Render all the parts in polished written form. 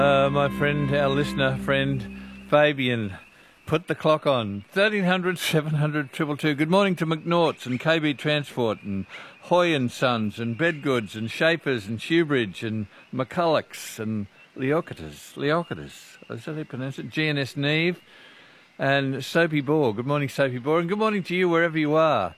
My friend, our listener friend, Fabian, put the clock on. 1300 700 222. Good morning to McNaughts and KB Transport and Hoy and Sons and Bedgoods and Shapers and Shoebridge and McCullochs and Leocatus. Is that how you pronounce it? GNS Neve and Soapy Bore. Good morning, Soapy Bore, and good morning to you wherever you are.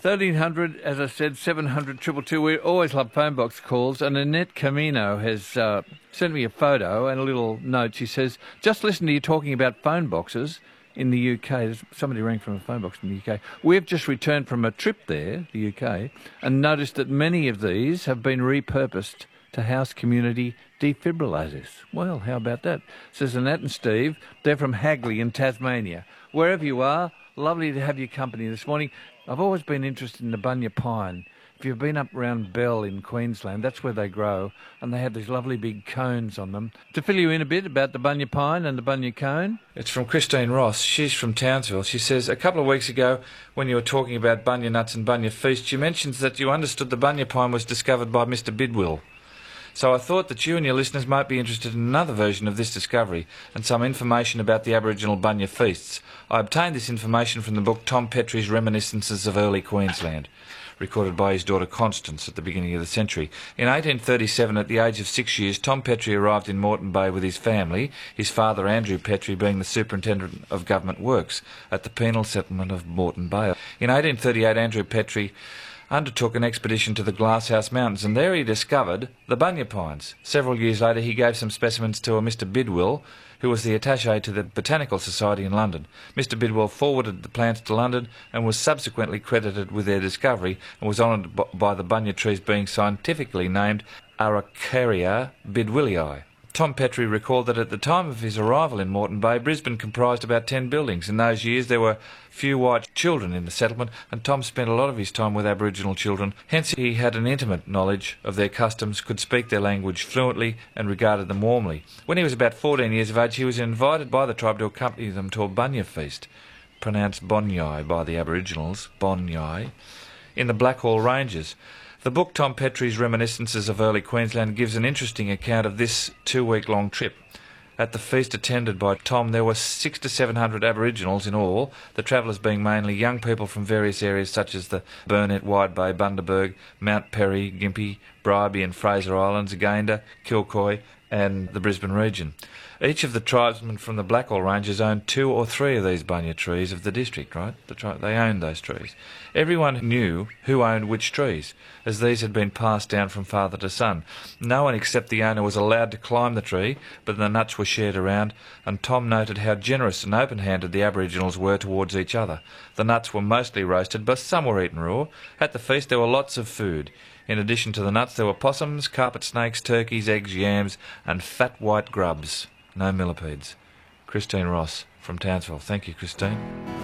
1300, as I said, 700 222. We always love phone box calls, and Annette Camino has sent me a photo and a little note. She says, just listen to you talking about phone boxes in the UK. Somebody rang from a phone box in the UK. We've just returned from a trip there, the UK, and noticed that many of these have been repurposed to house community defibrillators. Well, how about that? Says Annette and Steve. They're from Hagley in Tasmania. Wherever you are, lovely to have your company this morning. I've always been interested in the bunya pine. If you've been up around Bell in Queensland, that's where they grow, and they have these lovely big cones on them. To fill you in a bit about the bunya pine and the bunya cone, it's from Christine Ross. She's from Townsville. She says, a couple of weeks ago, when you were talking about bunya nuts and bunya feasts, you mentioned that you understood the bunya pine was discovered by Mr. Bidwill. So I thought that you and your listeners might be interested in another version of this discovery and some information about the Aboriginal bunya feasts. I obtained this information from the book Tom Petrie's Reminiscences of Early Queensland, recorded by his daughter Constance at the beginning of the century. In 1837, at the age of 6 years, Tom Petrie arrived in Moreton Bay with his family, his father Andrew Petrie being the Superintendent of Government Works at the penal settlement of Moreton Bay. In 1838, Andrew Petrie undertook an expedition to the Glasshouse Mountains, and there he discovered the bunya pines. Several years later, he gave some specimens to a Mr. Bidwill, who was the attaché to the Botanical Society in London. Mr. Bidwill forwarded the plants to London and was subsequently credited with their discovery and was honoured by the bunya trees being scientifically named Araucaria bidwillii. Tom Petrie recalled that at the time of his arrival in Moreton Bay, Brisbane comprised about 10 buildings. In those years, there were few white children in the settlement, and Tom spent a lot of his time with Aboriginal children. Hence, he had an intimate knowledge of their customs, could speak their language fluently, and regarded them warmly. When he was about 14 years of age, he was invited by the tribe to accompany them to a bunya feast, pronounced Bonyai by the Aboriginals, Bonyai, in the Blackhall Ranges. The book Tom Petrie's Reminiscences of Early Queensland gives an interesting account of this 2-week-long trip. At the feast attended by Tom, there were 600 to 700 Aboriginals in all, the travellers being mainly young people from various areas such as the Burnett, Wide Bay, Bundaberg, Mount Perry, Gympie, Bribie and Fraser Islands, Againda, Kilcoy and the Brisbane region. Each of the tribesmen from the Blackhall Ranges owned 2 or 3 of these bunya trees of the district, right? They owned those trees. Everyone knew who owned which trees, as these had been passed down from father to son. No one except the owner was allowed to climb the tree, but the nuts were shared around, and Tom noted how generous and open-handed the Aboriginals were towards each other. The nuts were mostly roasted, but some were eaten raw. At the feast there were lots of food. In addition to the nuts, there were possums, carpet snakes, turkeys, eggs, yams, and fat white grubs. No millipedes. Christine Ross from Townsville. Thank you, Christine.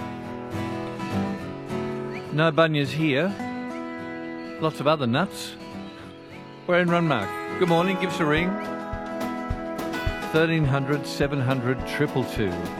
No bunyas here. Lots of other nuts. We're in Runmark. Good morning. Give us a ring. 1300 700 222.